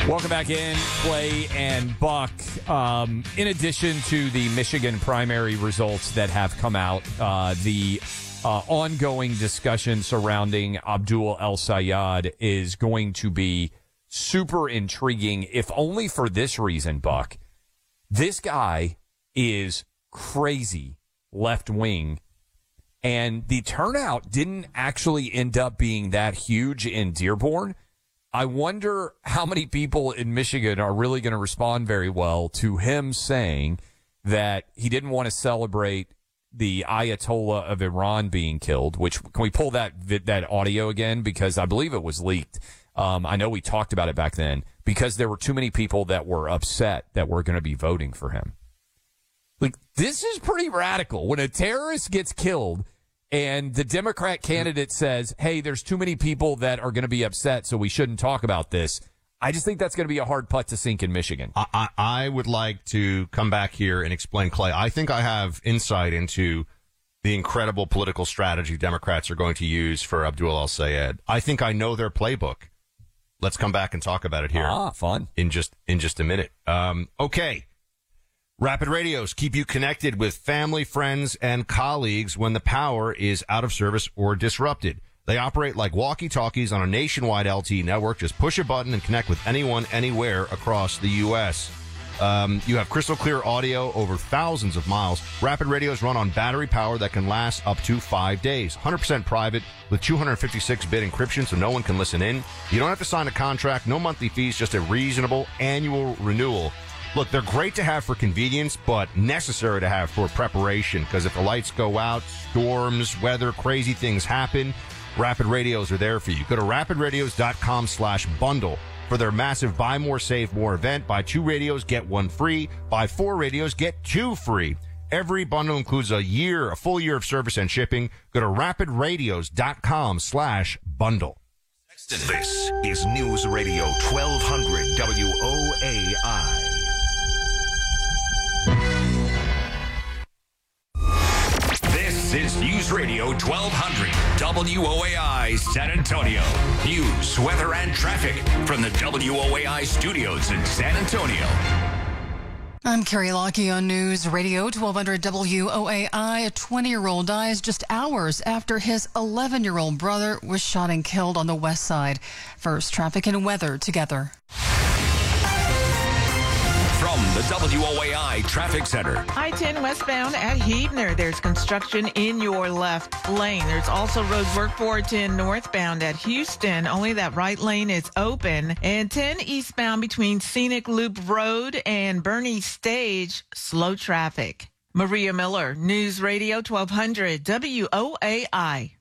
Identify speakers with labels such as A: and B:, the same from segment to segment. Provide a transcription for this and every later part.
A: Welcome back in, Clay and Buck. In addition to the Michigan primary results that have come out, the ongoing discussion surrounding Abdul El-Sayed is going to be super intriguing, if only for this reason, Buck. This guy is crazy left-wing, and the turnout didn't actually end up being that huge in Dearborn. I wonder how many people in Michigan are really going to respond very well to him saying that he didn't want to celebrate the Ayatollah of Iran being killed, which, can we pull that audio again? Because I believe it was leaked. I know we talked about it back then, because there were too many people that were upset that were going to be voting for him. Like, this is pretty radical. When a terrorist gets killed and the Democrat candidate says, hey, there's too many people that are going to be upset, so we shouldn't talk about this. I just think that's going to be a hard putt to sink in Michigan.
B: I would like to come back here and explain, Clay. I think I have insight into the incredible political strategy Democrats are going to use for Abdul El-Sayed. I think I know their playbook. Let's come back and talk about it here.
A: Fun.
B: In just a minute. Okay. Rapid Radios keep you connected with family, friends, and colleagues when the power is out of service or disrupted. They operate like walkie-talkies on a nationwide LTE network. Just push a button and connect with anyone, anywhere across the U.S. You have crystal clear audio over thousands of miles. Rapid Radios run on battery power that can last up to 5 days. 100% private with 256-bit encryption, so no one can listen in. You don't have to sign a contract, no monthly fees, just a reasonable annual renewal. Look, they're great to have for convenience, but necessary to have for preparation, because if the lights go out, storms, weather, crazy things happen, Rapid Radios are there for you. Go to rapidradios.com/bundle for their massive Buy More, Save More event. Buy 2 radios, get 1 free. Buy 4 radios, get 2 free. Every bundle includes a full year of service and shipping. Go to rapidradios.com/bundle.
C: This is News Radio 1200 WOAI. This is News Radio 1200 WOAI San Antonio. News, weather, and traffic from the WOAI studios in San Antonio.
D: I'm Carrie Lockie on News Radio 1200 WOAI. A 20-year-old dies just hours after his 11-year-old brother was shot and killed on the west side. First, traffic and weather together.
C: From the WOAI Traffic Center.
E: I-10 westbound at Huebner. There's construction in your left lane. There's also road work for 10 northbound at Houston. Only that right lane is open. And 10 eastbound between Scenic Loop Road and Bernie Stage. Slow traffic. Maria Miller, News Radio 1200 WOAI.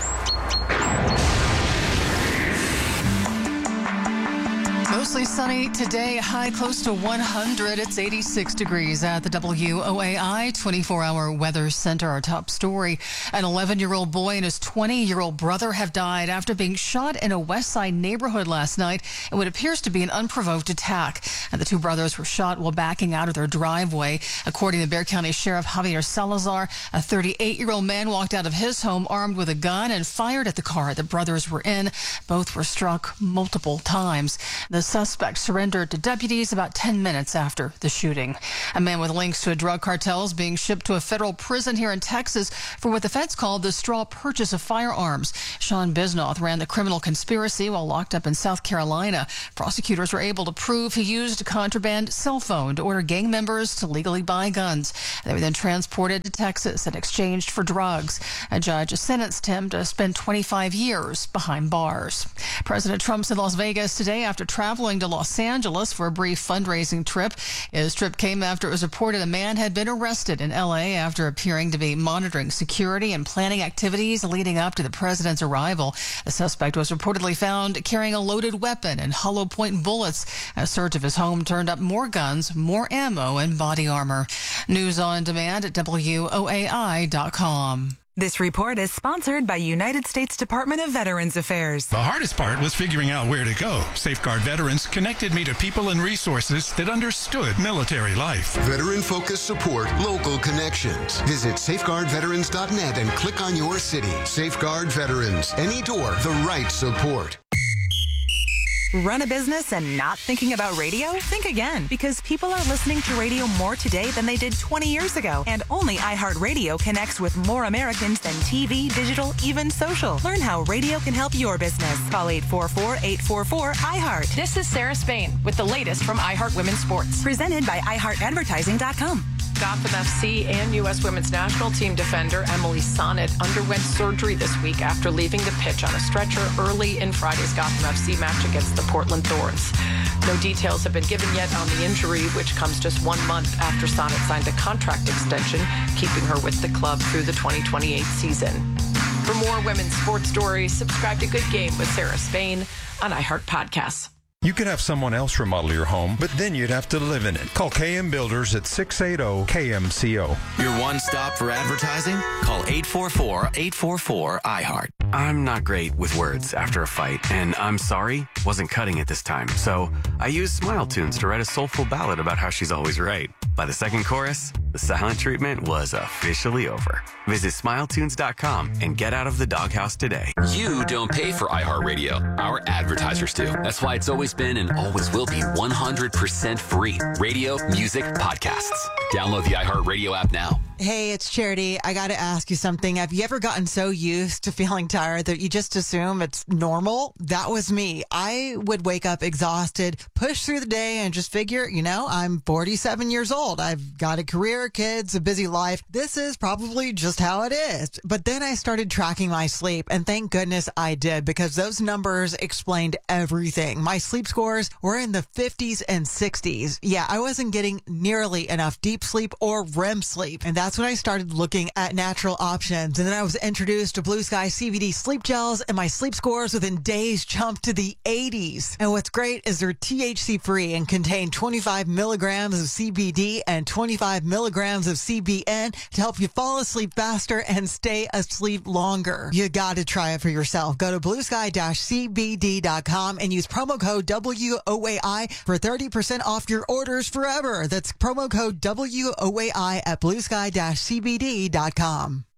D: Mostly sunny today, high close to 100. It's 86 degrees at the WOAI 24-hour weather center. Our top story, an 11-year-old boy and his 20-year-old brother have died after being shot in a West Side neighborhood last night in what appears to be an unprovoked attack. And the two brothers were shot while backing out of their driveway. According to Bexar County Sheriff Javier Salazar, a 38-year-old man walked out of his home armed with a gun and fired at the car the brothers were in. Both were struck multiple times. The suspect surrendered to deputies about 10 minutes after the shooting. A man with links to a drug cartel is being shipped to a federal prison here in Texas for what the feds called the straw purchase of firearms. Sean Bisnoth ran the criminal conspiracy while locked up in South Carolina. Prosecutors were able to prove he used a contraband cell phone to order gang members to legally buy guns. They were then transported to Texas and exchanged for drugs. A judge sentenced him to spend 25 years behind bars. President Trump's in Las Vegas today after traveling to Los Angeles for a brief fundraising trip. His trip came after it was reported a man had been arrested in L.A. after appearing to be monitoring security and planning activities leading up to the president's arrival. The suspect was reportedly found carrying a loaded weapon and hollow point bullets. A search of his home turned up more guns, more ammo, and body armor. News on demand at WOAI.com.
F: This report is sponsored by United States Department of Veterans Affairs.
G: The hardest part was figuring out where to go. Safeguard Veterans connected me to people and resources that understood military life.
H: Veteran-focused support, local connections. Visit safeguardveterans.net and click on your city. Safeguard Veterans. Any door, the right support.
F: Run a business and not thinking about radio? Think again, because people are listening to radio more today than they did 20 years ago. And only iHeartRadio connects with more Americans than TV, digital, even social. Learn how radio can help your business. Call 844-844-iHeart.
I: This is Sarah Spain with the latest from iHeart Women's Sports.
F: Presented by iHeartAdvertising.com.
I: Gotham FC and U.S. Women's National Team defender Emily Sonnet underwent surgery this week after leaving the pitch on a stretcher early in Friday's Gotham FC match against the Portland Thorns. No details have been given yet on the injury, which comes just 1 month after Sonnet signed a contract extension, keeping her with the club through the 2028 season. For more women's sports stories, subscribe to Good Game with Sarah Spain on iHeart Podcasts.
J: You could have someone else remodel your home, but then you'd have to live in it. Call KM Builders at 680-KMCO.
K: Your one stop for advertising? Call 844-844-iHeart. I'm not great with words after a fight, and I'm sorry, wasn't cutting it this time. So I used Smile Tunes to write a soulful ballad about how she's always right. By the second chorus, the silent treatment was officially over. Visit SmileTunes.com and get out of the doghouse today.
L: You don't pay for iHeartRadio. Our advertisers do. That's why it's always been and always will be 100% free. Radio, music, podcasts. Download the iHeartRadio app now.
M: Hey, it's Charity. I got to ask you something. Have you ever gotten so used to feeling tired that you just assume it's normal? That was me. I would wake up exhausted, push through the day, and just figure, I'm 47 years old. I've got a career, kids, a busy life. This is probably just how it is. But then I started tracking my sleep, and thank goodness I did, because those numbers explained everything. My sleep scores were in the 50s and 60s. Yeah, I wasn't getting nearly enough deep sleep or REM sleep, and that's when I started looking at natural options. And then I was introduced to Blue Sky CBD sleep gels, and my sleep scores within days jumped to the 80s. And what's great is they're THC free and contain 25 milligrams of CBD and 25 milligrams of CBN to help you fall asleep faster and stay asleep longer. You got to try it for yourself. Go to bluesky-cbd.com and use promo code WOAI for 30% off your orders forever. That's promo code WOAI at bluesky-cbd.com.